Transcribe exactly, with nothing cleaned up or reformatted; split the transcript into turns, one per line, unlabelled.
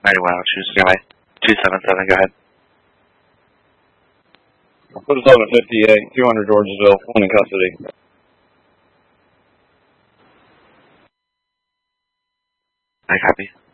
ninety-one, I'll choose Sky. two seven seven, go ahead.
Put us on at fifty-eight, two hundred Georgesville, one in custody.
I copy.